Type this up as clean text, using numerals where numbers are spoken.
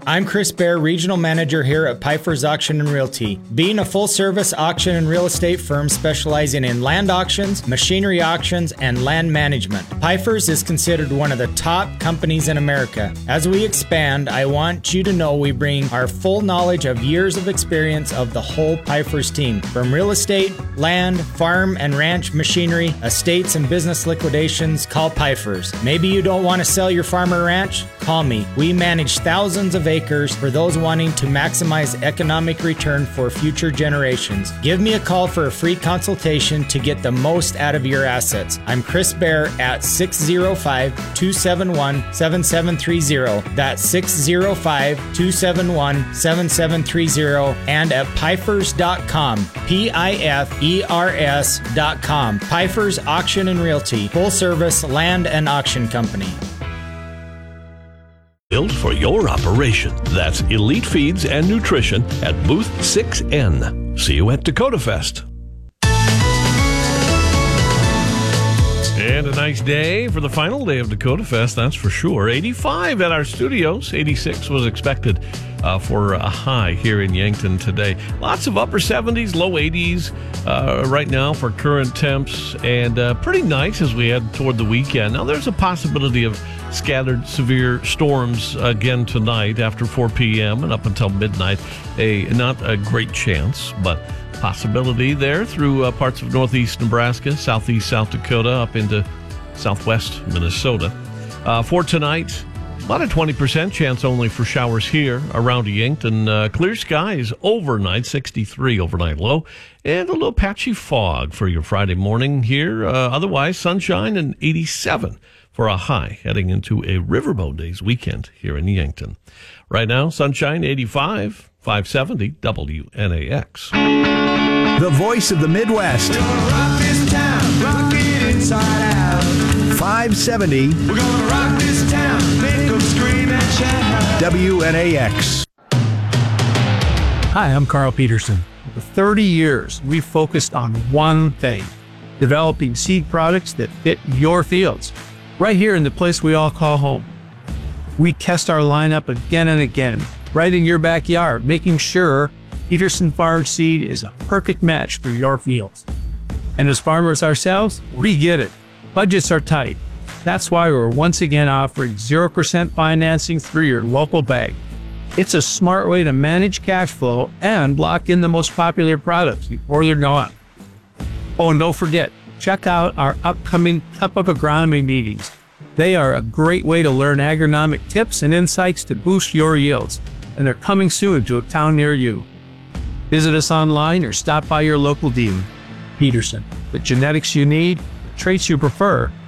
I'm Chris Bear, Regional Manager here at Pfeiffer's Auction and Realty. Being a full-service auction and real estate firm specializing in land auctions, machinery auctions, and land management, Pfeiffer's is considered one of the top companies in America. As we expand, I want you to know we bring our full knowledge of years of experience of the whole Pfeiffer's team. From real estate, land, farm and ranch machinery, estates and business liquidations, call Pfeiffer's. Maybe you don't want to sell your farm or ranch? Call me. We manage thousands of acres for those wanting to maximize economic return for future generations. Give me a call for a free consultation to get the most out of your assets. I'm Chris Bear at 605-271-7730. That's 605-271-7730 and at Pfeifers.com. Pifers.com. Pfeiffer's Auction and Realty, full service land and auction company. Built for your operation. That's Elite Feeds and Nutrition at Booth 6N. See you at Dakota Fest. And a nice day for the final day of Dakota Fest, that's for sure. 85 at our studios. 86 was expected for a high here in Yankton today. Lots of upper 70s, low 80s right now for current temps, and pretty nice as we head toward the weekend. Now, there's a possibility of scattered severe storms again tonight after 4 p.m. and up until midnight. Not a great chance, but possibility there through parts of northeast Nebraska, southeast South Dakota, up into southwest Minnesota. For tonight, about a 20% chance only for showers here around Yankton. Clear skies overnight, 63 overnight low, and a little patchy fog for your Friday morning here. Otherwise, sunshine and 87 for a high heading into a Riverboat Days weekend here in Yankton. Right now, sunshine 85, 570 WNAX. The voice of the Midwest. We're gonna rock this town, rock it inside out. 570 We're gonna rock this town, make them scream and shout. WNAX. Hi, I'm Carl Peterson. For 30 years, we've focused on one thing: developing seed products that fit your fields, right here in the place we all call home. We test our lineup again and again, right in your backyard, making sure Peterson Farm Seed is a perfect match for your fields. And as farmers ourselves, we get it. Budgets are tight. That's why we're once again offering 0% financing through your local bank. It's a smart way to manage cash flow and lock in the most popular products before they're gone. Oh, and don't forget, check out our upcoming Cup of Agronomy meetings. They are a great way to learn agronomic tips and insights to boost your yields, and they're coming soon to a town near you. Visit us online or stop by your local dealer. Peterson, the genetics you need, the traits you prefer,